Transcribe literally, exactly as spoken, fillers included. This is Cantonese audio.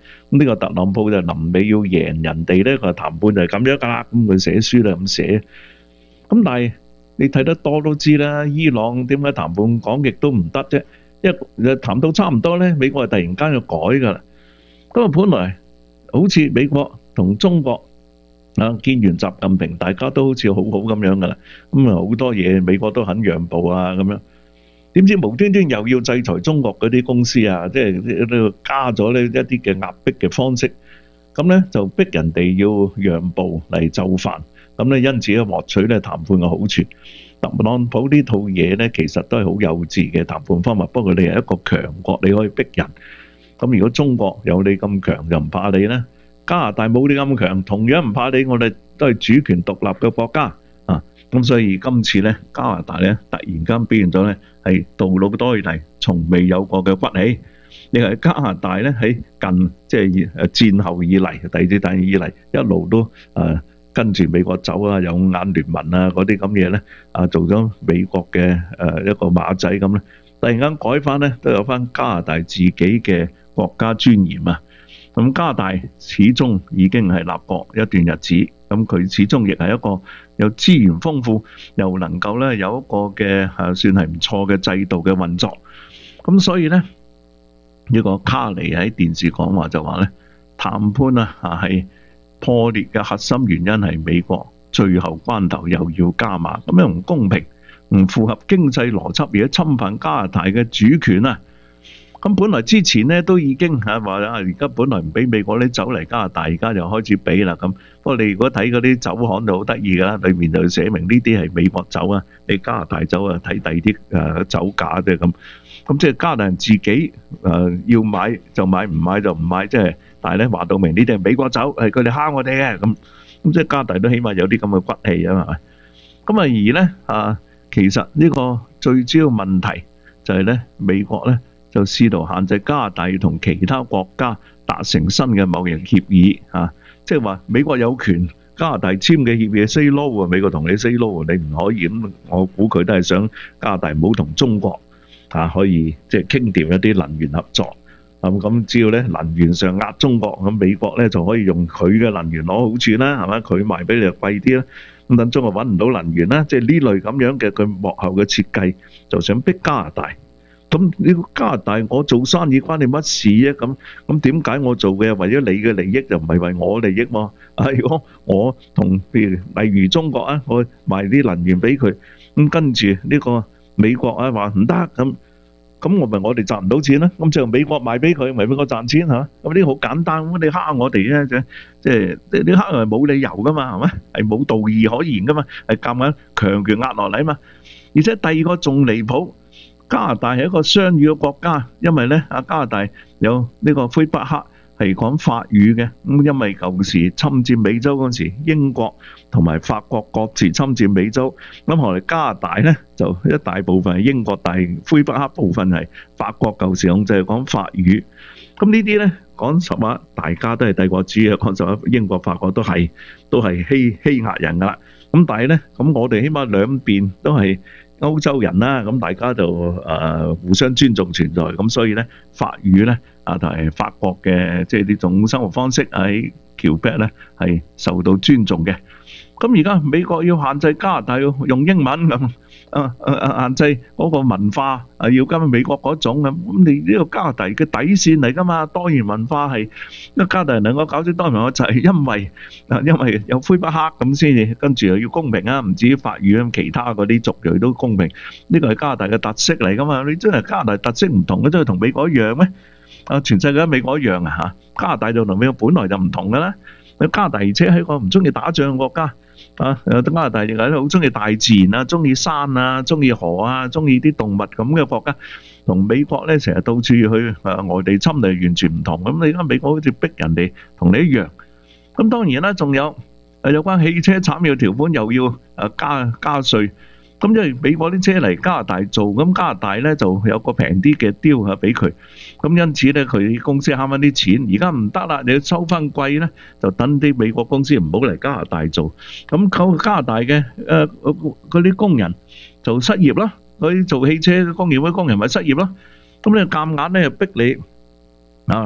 咁呢個特朗普就臨尾要贏人哋咧，個談判就係咁樣㗎啦。咁佢寫書咧咁寫。咁但係你睇得多都知啦，伊朗點解談判講極都唔得啫？因為談到差唔多咧，美國係突然間要改㗎啦。咁啊，本來好似美國同中國啊見完習近平，大家都好似好好咁樣㗎啦。咁啊好多嘢美國都肯讓步啊咁樣。點知無端端又要制裁中國嗰啲公司啊？即係都加咗呢一啲嘅壓迫嘅方式，咁咧就逼人哋要讓步嚟就範。咁咧因此咧獲取咧談判嘅好處。特朗普呢套嘢咧其實都係好幼稚嘅談判方法。不過你係一個強國，你可以逼人。咁如果中國有你咁強，就唔怕你咧。加拿大冇你咁強，同樣唔怕你。我哋都係主權獨立嘅國家啊。咁所以今次咧加拿大咧突然間表現咗咧係杜魯多以嚟從未有過嘅骨氣。亦係加拿大咧喺近即係誒戰後以嚟，第二次大戰以嚟一路都誒跟住美國走啊，有五眼聯盟啊嗰啲咁嘢咧啊，做咗美國嘅誒一個馬仔咁咧，突然間改翻咧都有翻加拿大自己嘅國家尊嚴啊！咁加拿大始終已經係立國一段日子，咁佢始終亦係一個有資源豐富，又能夠咧有一個嘅誒算係唔錯嘅制度嘅運作。咁所以咧呢個卡尼喺電視講話就話咧，談判啊啊係破裂嘅核心原因係美國最後關頭又要加碼，咁樣唔公平，唔符合經濟邏輯，而且侵犯加拿大嘅主權啊！咁本來之前咧都已經嚇話啊，而家本來唔俾美國啲酒嚟加拿大，而家就開始俾啦咁。不過你如果睇嗰啲酒行就好得意㗎啦，裏面就寫明呢啲係美國酒啊，你加拿大酒啊睇第二啲誒酒價啫咁。咁即係加拿大人自己誒要買就買，唔買就唔買，即係但係咧話到明呢啲係美國酒，係佢哋蝦我哋嘅咁。咁即係加拿大都起碼有啲咁嘅骨氣啊嘛。咁啊而咧啊，其實呢個最主要問題就係咧美國咧。就試圖限制加拿大要同其他國家達成新嘅貿易協議啊！即係話美國有權加拿大簽嘅協議 say no 喎，美國同你 say no，你唔可以咁。我估佢都係想加拿大唔好同中國啊可以即係傾掂一啲能源合作。咁咁只要咧能源上壓中國，咁美國咧就可以用佢嘅能源攞好處啦，係咪？佢賣俾你就貴啲啦。咁等中國揾唔到能源啦，即係呢類咁樣嘅佢幕後嘅設計，就想逼加拿大。咁呢個加拿大，我做生意關你乜事啊？咁咁點解我做嘅係為咗你嘅利益，就唔係為我利益嘛？啊，如果我同譬如例如中國啊，我賣啲能源俾佢，咁跟住呢個美國啊話唔得，咁咁我咪我哋賺唔到錢啦。咁就美國賣俾佢，咪俾我賺錢嚇。咁呢個好簡單，咁你蝦我哋咧，即係即係你蝦係冇理由噶嘛，係咪？係冇道義可言噶嘛，係夾硬強權壓落嚟嘛。而且第二個仲離譜。加拿大係一個雙語嘅國家，因為咧啊加拿大有呢個魁北克係講法語嘅，咁因為舊時侵佔美洲嗰時，英國同埋法國各自侵佔美洲，咁後來加拿大咧就一大部分係英國，但係魁北克部分係法國舊時控制係講法語。咁呢啲咧講實話，大家都係帝國主義，講實話英國、法國都係都係欺欺壓人噶啦。咁但係咧，咁我哋起碼兩邊都係歐洲人啦，咁大家就誒互相尊重存在，咁所以咧法語咧啊同埋法國嘅即係呢種生活方式喺橋北咧係受到尊重嘅。咁而家美國要限制加拿大要用英文咁，啊啊限制嗰個文化啊要跟美國嗰種咁，咁你呢個加拿大嘅底線嚟㗎嘛？多元文化係，因為加拿大人能夠搞出多元文化就係因為啊因為有魁北克咁先至，跟住又要公平啊，唔至於法語咁，其他嗰啲族裔都公平，呢個係加拿大嘅特色嚟㗎嘛？你真係加拿大特色唔同嘅，真係同美國一樣咩？啊全世界都美國一樣啊嚇，加拿大就同美國本來就唔同㗎啦。加拿大而且係一個唔中意打仗嘅國家。啊！加拿大亦係好中意大自然啊，中意山啊，中意河啊，中意啲動物咁嘅國家，同美國咧成日到處去誒外地侵略完全唔同。咁你而家美國好似逼人哋同你一樣。咁當然啦，仲有誒有關汽車產業條款又要誒加加稅。咁因為美國啲車嚟加拿大做，咁加拿大咧就有個平啲嘅 deal 啊俾佢，咁因此咧佢公司慳翻啲錢。而家唔得啦，你要收翻貴咧，就等啲美國公司唔好嚟加拿大做。咁靠加拿大嘅誒嗰啲工人就失業啦，嗰啲做汽車工業嗰啲工人咪失業咯。咁你夾硬咧又逼你